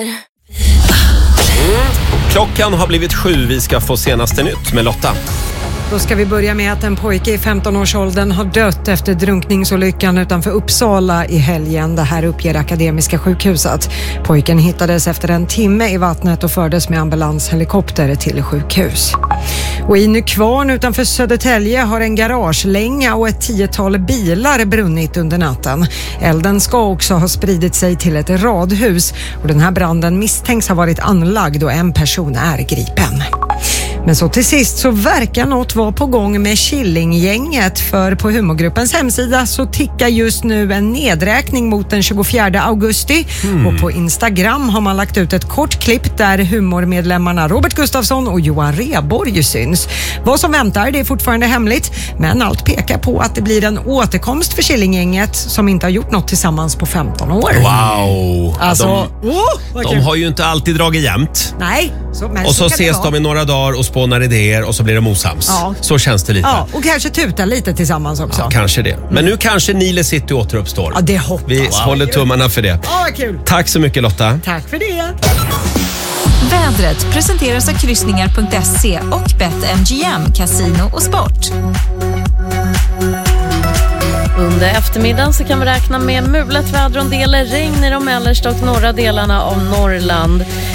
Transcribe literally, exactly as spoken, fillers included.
Klockan har blivit sju, vi ska få senaste nytt med Lotta. Då ska vi börja med att en pojke i femton-årsåldern har dött efter drunkningsolyckan utanför Uppsala i helgen. Det här uppger Akademiska sjukhuset. Pojken hittades efter en timme i vattnet och fördes med ambulanshelikopter till sjukhus. Och i Nykvarn utanför Södertälje har en garagelänga och ett tiotal bilar brunnit under natten. Elden ska också ha spridit sig till ett radhus och den här branden misstänks ha varit anlagd och en person är gripen. Men så till sist så verkar något vara på gång med Killinggänget, för på humorgruppens hemsida så tickar just nu en nedräkning mot den tjugofjärde augusti mm. och på Instagram har man lagt ut ett kort klipp där humormedlemmarna Robert Gustafsson och Johan Rheborg syns. Vad som väntar det är fortfarande hemligt, men allt pekar på att det blir en återkomst för Killinggänget som inte har gjort något tillsammans på femton år. Wow! Alltså, de, oh, de har ju inte alltid dragit jämnt. Nej. Så, men och så, så ses de i några dagar och spånar idéer och så blir de osams. Ja. Så känns det lite. Ja, och kanske tuta lite tillsammans också. Ja, kanske det. Men mm. nu kanske Nile City återuppstår. Ja, det hoppas. Vi wow. håller tummarna för det. Ja, vad kul. Tack så mycket Lotta. Tack för det. Vädret presenteras av kryssningar punkt se och BetMGM, Casino och Sport. Under eftermiddagen så kan vi räkna med mulet väder och en del regn i de mellersta och norra delarna av Norrland.